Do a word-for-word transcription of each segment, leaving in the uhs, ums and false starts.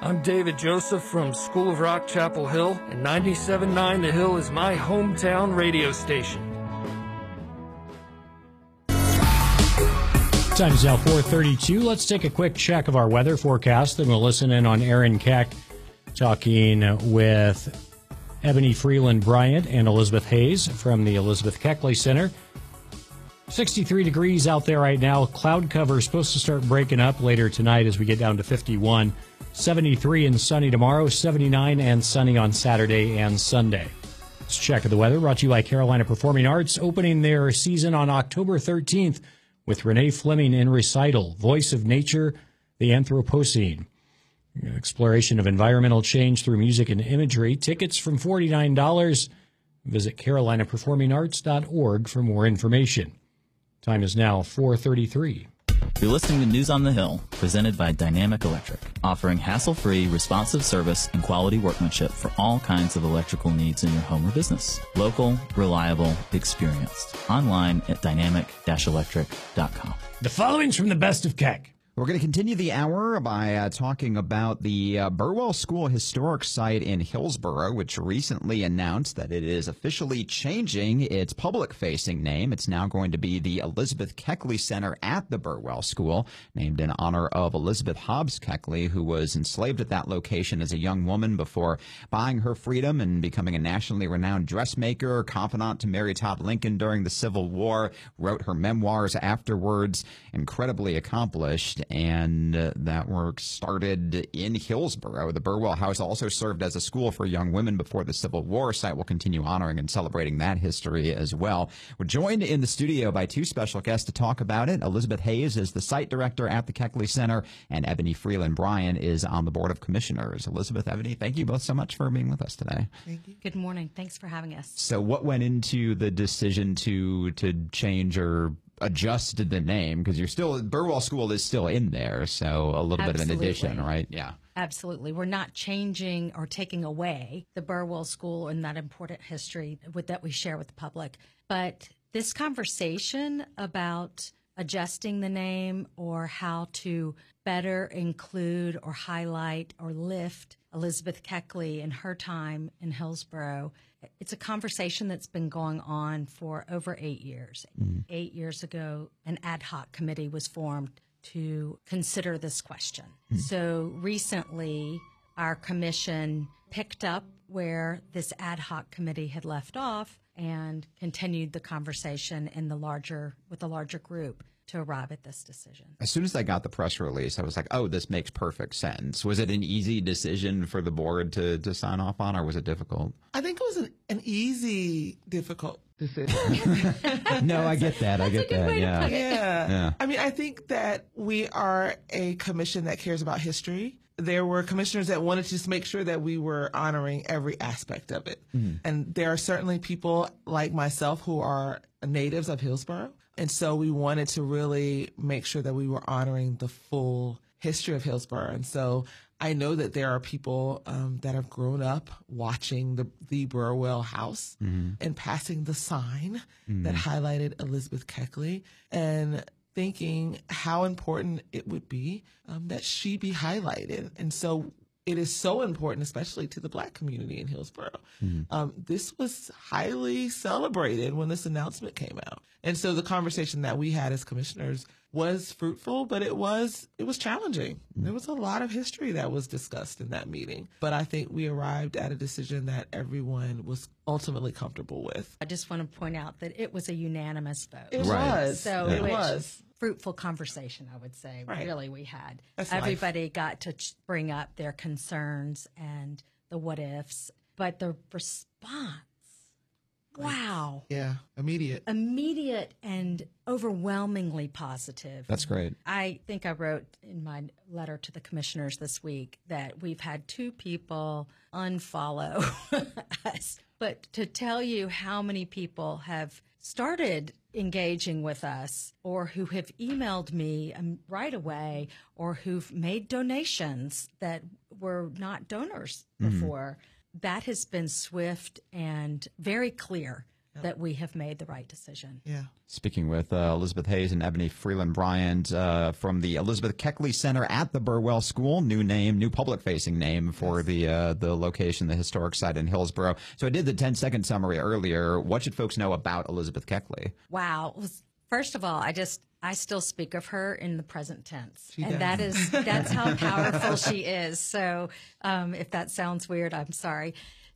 I'm David Joseph from School of Rock, Chapel Hill, and ninety-seven point nine The Hill is my hometown radio station. Time is now four thirty-two. Let's take a quick check of our weather forecast. Then we'll listen in on Aaron Keck talking with Ebony Freeland Bryant and Elizabeth Hayes from the Elizabeth Keckley Center. sixty-three degrees out there right now. Cloud cover is supposed to start breaking up later tonight as we get down to fifty-one. seventy-three and sunny tomorrow, seventy-nine and sunny on Saturday and Sunday. Let's check of the weather brought to you by Carolina Performing Arts, opening their season on October thirteenth with Renee Fleming in recital, Voice of Nature, the Anthropocene. Exploration of environmental change through music and imagery. Tickets from forty-nine dollars. Visit carolina performing arts dot org for more information. Time is now four thirty-three. You're listening to News on the Hill, presented by Dynamic Electric, offering hassle-free, responsive service and quality workmanship for all kinds of electrical needs in your home or business. Local, reliable, experienced. Online at dynamic dash electric dot com. The following's from the Best of Keck. We're going to continue the hour by uh, talking about the uh, Burwell School Historic Site in Hillsborough, which recently announced that it is officially changing its public-facing name. It's now going to be the Elizabeth Keckley Center at the Burwell School, named in honor of Elizabeth Hobbs Keckley, who was enslaved at that location as a young woman before buying her freedom and becoming a nationally renowned dressmaker, confidant to Mary Todd Lincoln during the Civil War, wrote her memoirs afterwards, incredibly accomplished. And uh, that work started in Hillsborough. The Burwell House also served as a school for young women before the Civil War. Site will continue honoring and celebrating that history as well. We're joined in the studio by two special guests to talk about it. Elizabeth Hayes is the site director at the Keckley Center, and Ebony Freeland Bryant is on the Board of Commissioners. Elizabeth, Ebony, thank you both so much for being with us today. Thank you. Good morning. Thanks for having us. So what went into the decision to to change or adjusted the name, because you're still, Burwell School is still in there, so a little Absolutely. bit of an addition, right? Yeah. Absolutely. We're not changing or taking away the Burwell School and that important history with, that we share with the public. But this conversation about adjusting the name or how to better include or highlight or lift Elizabeth Keckley in her time in Hillsborough, it's a conversation that's been going on for over eight years. Mm-hmm. Eight years ago, an ad hoc committee was formed to consider this question. Mm-hmm. So recently, our commission picked up where this ad hoc committee had left off and continued the conversation in the larger with the larger group to arrive at this decision. As soon as I got the press release, I was like, oh, this makes perfect sense. Was it an easy decision for the board to, to sign off on, or was it difficult? I think it was an, an easy, difficult decision. No, I get that. I get that. Yeah. yeah. Yeah. I mean, I think that we are a commission that cares about history. There were commissioners that wanted to just make sure that we were honoring every aspect of it. Mm-hmm. And there are certainly people like myself who are natives of Hillsborough. And so we wanted to really make sure that we were honoring the full history of Hillsborough. And so I know that there are people um, that have grown up watching the, the Burwell House mm-hmm. and passing the sign mm-hmm. that highlighted Elizabeth Keckley and thinking how important it would be um, that she be highlighted. And so it is so important, especially to the Black community in Hillsborough. Mm-hmm. Um, this was highly celebrated when this announcement came out. And so the conversation that we had as commissioners was fruitful, but it was it was challenging. Mm-hmm. There was a lot of history that was discussed in that meeting. But I think we arrived at a decision that everyone was ultimately comfortable with. I just want to point out that it was a unanimous vote. It right. was. So it which, was. Fruitful conversation, I would say. Right. Really, we had. That's Everybody life. got to ch- bring up their concerns and the what ifs, but the response, wow. Yeah, immediate. Immediate and overwhelmingly positive. That's great. I think I wrote in my letter to the commissioners this week that we've had two people unfollow us. But to tell you how many people have started engaging with us or who have emailed me um, right away or who've made donations that were not donors mm-hmm. before, that has been swift and very clear that we have made the right decision. Yeah. Speaking with uh, Elizabeth Hayes and Ebony Freeland Bryant uh, from the Elizabeth Keckley Center at the Burwell School, new name, new public-facing name for yes. the uh, the location, the historic site in Hillsborough. So I did the ten-second summary earlier. What should folks know about Elizabeth Keckley? Wow. First of all, I just I still speak of her in the present tense, she and does. that is that's how powerful she is. So um, if that sounds weird, I'm sorry.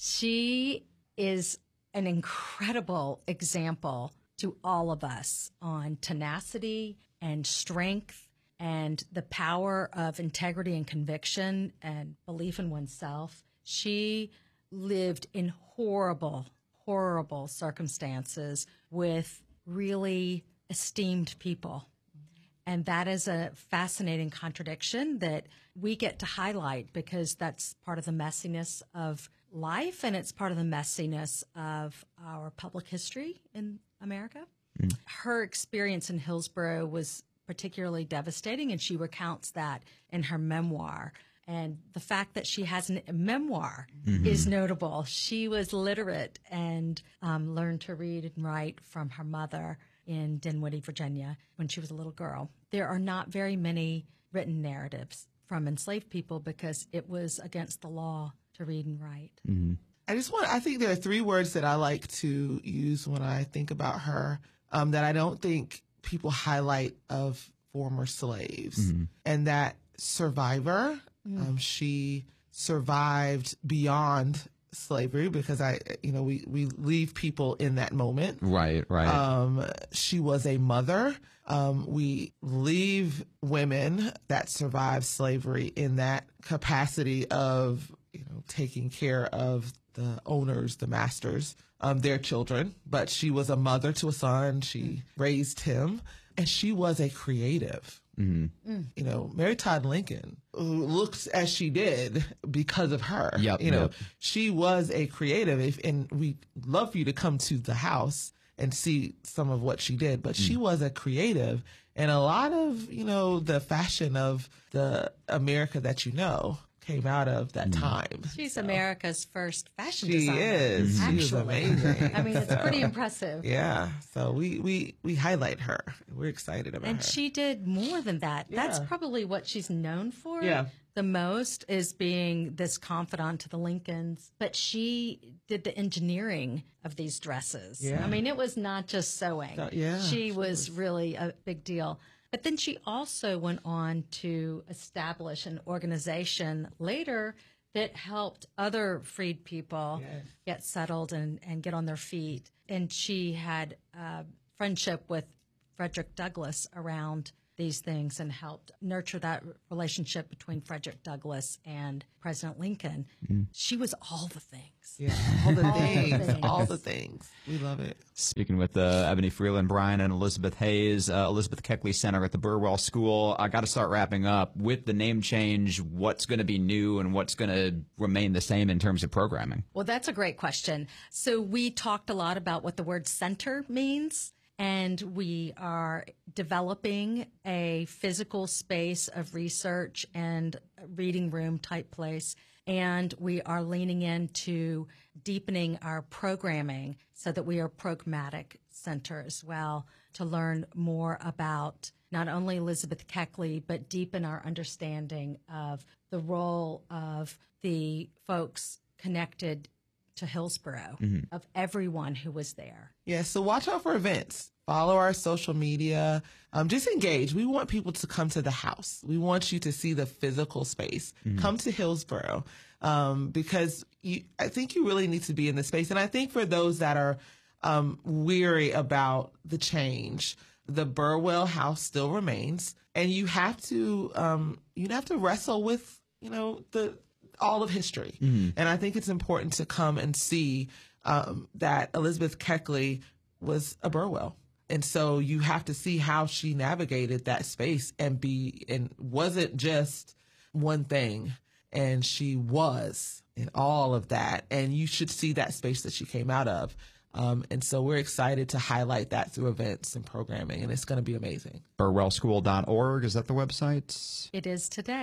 She is an incredible example to all of us on tenacity and strength and the power of integrity and conviction and belief in oneself. She lived in horrible, horrible circumstances with really esteemed people. And that is a fascinating contradiction that we get to highlight because that's part of the messiness of life, and it's part of the messiness of our public history in America. Mm. Her experience in Hillsborough was particularly devastating, and she recounts that in her memoir. And the fact that she has a memoir mm-hmm. is notable. She was literate and um, learned to read and write from her mother in Dinwiddie, Virginia, when she was a little girl. There are not very many written narratives from enslaved people because it was against the law to read and write. Mm-hmm. I just want, I think there are three words that I like to use when I think about her um, that I don't think people highlight of former slaves. Mm-hmm. And that survivor, mm-hmm. um, she survived beyond slavery because I, you know, we, we leave people in that moment. Right, right. Um, she was a mother. Um, we leave women that survived slavery in that capacity of, you know, taking care of the owners, the masters, um, their children. But she was a mother to a son. She raised him, and she was a creative. Mm-hmm. Mm. You know, Mary Todd Lincoln looks as she did because of her. Yep, you know, yep. She was a creative, if, and we'd love for you to come to the house and see some of what she did. But mm. she was a creative, and a lot of, you know, the fashion of the America that you know came out of that mm. time. She's so. America's first fashion she designer. Is. Actually. She's amazing. I mean, it's so, pretty impressive. Yeah. So we, we, we highlight her. We're excited about and her. And she did more than that. Yeah. That's probably what she's known for. Yeah. The most is being this confidant to the Lincolns. But she did the engineering of these dresses. Yeah. I mean, it was not just sewing. So, yeah. She was really a big deal. But then she also went on to establish an organization later that helped other freed people yes. get settled and, and get on their feet. And she had a friendship with Frederick Douglass around these things and helped nurture that relationship between Frederick Douglass and President Lincoln. Mm-hmm. She was all the things. Yeah, all the all things, the things. all the things. We love it. Speaking with uh, Ebony Freeland Bryant and Elizabeth Hayes, uh, Elizabeth Keckley Center at the Burwell School. I got to start wrapping up with the name change. What's going to be new and what's going to remain the same in terms of programming? Well, that's a great question. So we talked a lot about what the word center means. And we are developing a physical space of research and reading room type place. And we are leaning into deepening our programming so that we are a programmatic center as well to learn more about not only Elizabeth Keckley, but deepen our understanding of the role of the folks connected to Hillsborough, mm-hmm. of everyone who was there. Yeah, so watch out for events. Follow our social media. Um, just engage. We want people to come to the house. We want you to see the physical space. Mm-hmm. Come to Hillsborough um, because you, I think you really need to be in the space. And I think for those that are um, weary about the change, the Burwell House still remains, and you have to um, you have to wrestle with you know the. all of history. Mm-hmm. And I think it's important to come and see um, that Elizabeth Keckley was a Burwell. And so you have to see how she navigated that space and be, and wasn't just one thing. And she was in all of that. And you should see that space that she came out of. Um, and so we're excited to highlight that through events and programming, and it's going to be amazing. burwell school dot org, is that the website? It is today.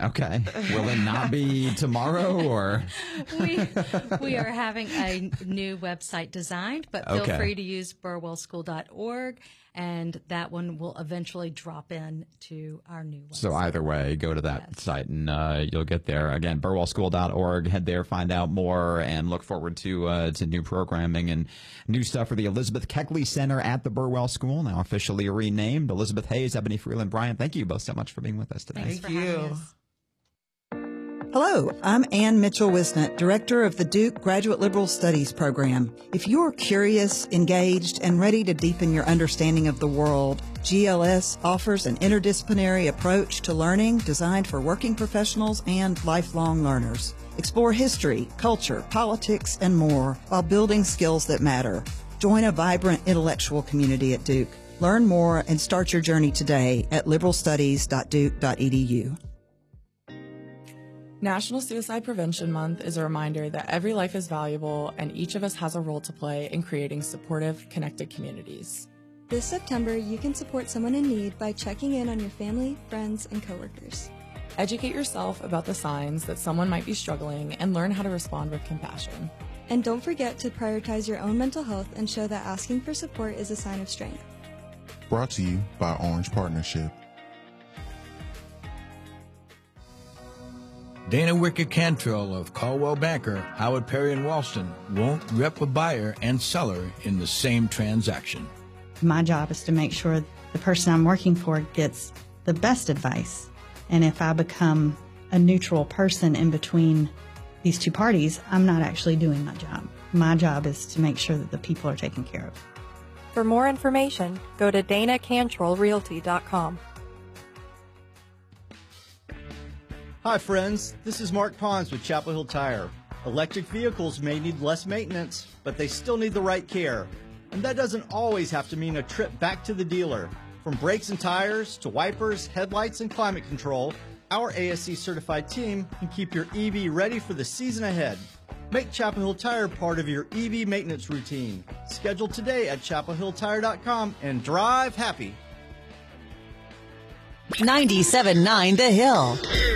Okay. Will it not be tomorrow or? we, we are having a new website designed, but feel Okay. free to use burwell school dot org, and that one will eventually drop in to our new website. So either way, go to that Yes. site and uh, you'll get there. Again, burwell school dot org. Head there, find out more, and look forward to uh, to new programming and new stuff for the Elizabeth Keckley Center at the Burwell School, now officially renamed. Elizabeth Hayes, Ebony Freeland Bryant, thank you both so much for being with us today. Thanks Thank for having you. us. Hello, I'm Ann Mitchell-Wisnett, Director of the Duke Graduate Liberal Studies Program. If you're curious, engaged, and ready to deepen your understanding of the world, G L S offers an interdisciplinary approach to learning designed for working professionals and lifelong learners. Explore history, culture, politics, and more while building skills that matter. Join a vibrant intellectual community at Duke. Learn more and start your journey today at liberal studies dot duke dot e d u. National Suicide Prevention Month is a reminder that every life is valuable and each of us has a role to play in creating supportive, connected communities. This September, you can support someone in need by checking in on your family, friends, and coworkers. Educate yourself about the signs that someone might be struggling and learn how to respond with compassion. And don't forget to prioritize your own mental health and show that asking for support is a sign of strength. Brought to you by Orange Partnership. Dana Wicker Cantrell of Caldwell Banker, Howard Perry and Walston won't rep a buyer and seller in the same transaction. My job is to make sure the person I'm working for gets the best advice. And if I become a neutral person in between these two parties, I'm not actually doing my job. My job is to make sure that the people are taken care of. For more information, go to dana cantrell realty dot com. Hi friends, this is Mark Pons with Chapel Hill Tire. Electric vehicles may need less maintenance, but they still need the right care. And that doesn't always have to mean a trip back to the dealer. From brakes and tires to wipers, headlights, and climate control, our A S C certified team can keep your E V ready for the season ahead. Make Chapel Hill Tire part of your E V maintenance routine. Schedule today at chapel hill tire dot com and drive happy. ninety-seven point nine The Hill.